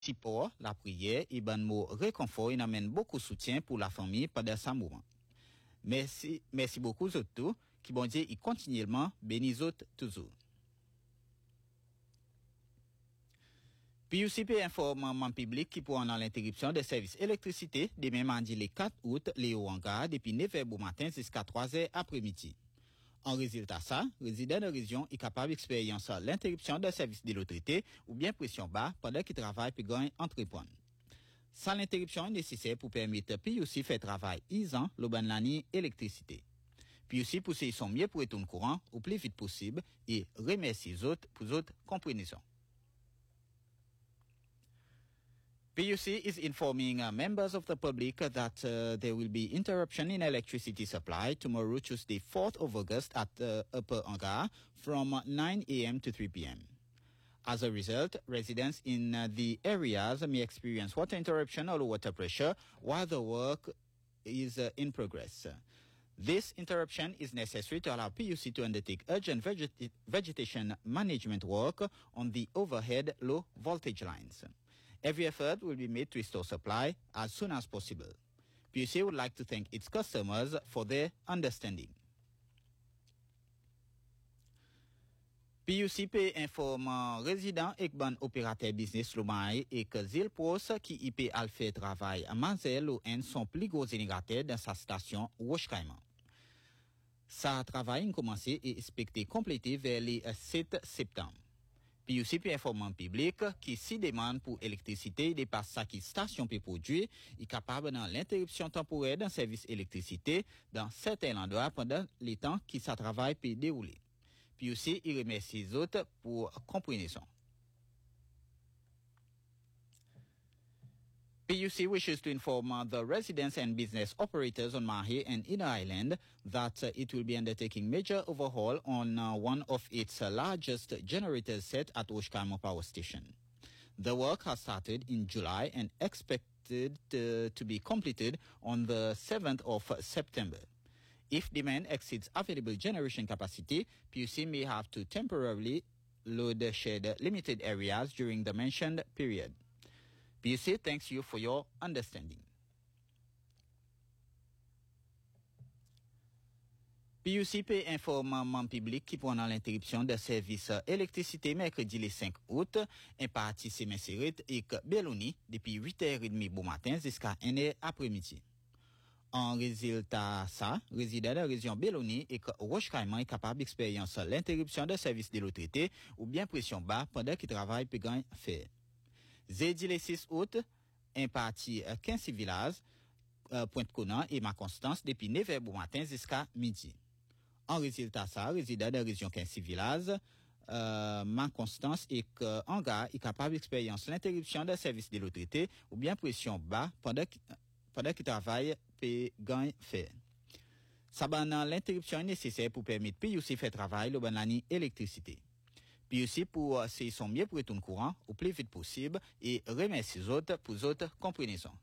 Chipor, la prière et bon mot réconfort, il amène beaucoup de soutien pour la famille pendant ce moment. Merci beaucoup surtout, qui bon Dieu, il continuellement bénit autres toujours. PUCP informe le public qui pourra dans l'interruption des services électricité demain mardi le 4 août, les Ouanga, depuis 9h du matin jusqu'à 3h après-midi. En résultat ça, résident de région est capable d'expériencer l'interruption des services d'électricité ou bien pression bas pendant qu'il travaille pour gagner entreprendre. Ça, l'interruption est nécessaire pour permettre PUC faire travail isant le ban l'année électricité. PUC pousse son mieux pour retourner courant au plus vite possible et remercie les autres pour autres compréhension. PUC is informing members of the public that there will be interruption in electricity supply tomorrow, Tuesday, 4th of August at Upper Anga from 9 a.m. to 3 p.m. As a result, residents in the areas may experience water interruption or water pressure while the work is in progress. This interruption is necessary to allow PUC to undertake urgent vegetation management work on the overhead low voltage lines. Every effort will be made to restore supply as soon as possible. PUC would like to thank its customers for their understanding. PUC informe résidents et bon opérateur business Lomaï et que Zilpros qui y peut al faire travail à Mazel ou en son plus gros générateur dans sa station Roche-Caïman. Ça travail a commencé et expecté complété vers le 7 septembre. PUC informe le public qui si demande pour électricité dépasse ça qui station peut produire est capable dans l'interruption temporaire d'un service électricité dans certains endroits pendant les temps qui ça travail peut dérouler. PUC il remercie les autres pour compréhension. PUC wishes to inform the residents and business operators on Mahé and Inner Island that it will be undertaking major overhaul on one of its largest generator set at Oshkamo Power Station. The work has started in July and expected to be completed on the 7th of September. If demand exceeds available generation capacity, PUC may have to temporarily load shed limited areas during the mentioned period. PUC thanks you for your understanding. PUC informe le public qui pendant l'interruption des services électricité mercredi le 5 août, un parti Semenserit et Beloni depuis 8h30 du matin jusqu'à 1h après-midi. En résultat ça, résident de la région Beloni et Roche-Caïman est capable d'expériencer l'interruption des services d'électricité ou bien pression bas pendant qu'il travaille pour gagner faire. Jeudi le 6 août, un parti 15 villages, Pointe-Conan et Ma-Constance depuis 9h du matin jusqu'à midi. En résultat ça, résident de la région 15 villages, Ma-Constance et Anga est capable d'expériencer l'interruption des services d'électricité ou bien pression bas pendant qu'il travaille pour gagner faire. Ça l'interruption est nécessaire pour permettre PUC faire travail le bon année électricité. PUC pour son mieux pour retourner courant au plus vite possible et remercie les autres pour les autres compréhensions.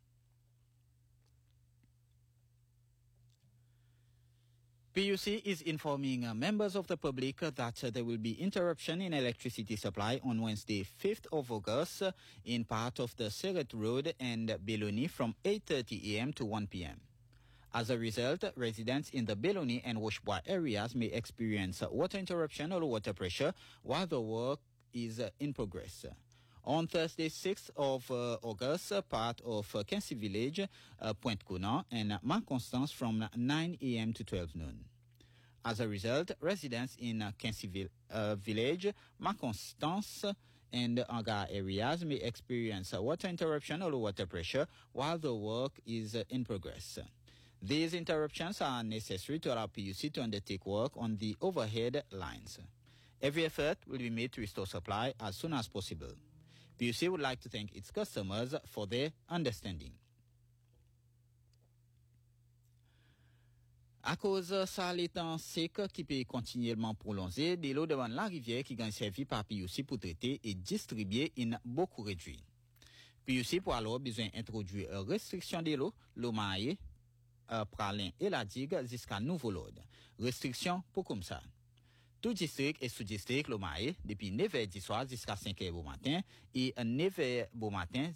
PUC is informing members of the public that there will be interruption in electricity supply on Wednesday, 5th of August in part of the Seret Road and Beloni from 8:30 a.m. to 1 p.m. As a result, residents in the Beloni and Washbois areas may experience water interruption or water pressure while the work is in progress. On Thursday, 6th of August, part of Kensi Village, Pointe-Conan, and Ma-Constance from 9 a.m. to 12 noon. As a result, residents in Kensi Village, Ma-Constance, and Anga areas may experience water interruption or water pressure while the work is in progress. These interruptions are necessary to allow PUC to undertake work on the overhead lines. Every effort will be made to restore supply as soon as possible. PUC would like to thank its customers for their understanding. À cause ça les temps secs qui peut continuellement prolonger, des lots devant la rivière qui gagne servi par PUC pour traiter et distribuer in beaucoup réduit. PUC pour alors besoin introduire restriction des lots, l'eau maillée, pralin et la digue jusqu'à nouveau lot. Restriction pour comme ça. tout district et sous-district Lomae depuis 9h du soir jusqu'à 5h au matin et 9h au matin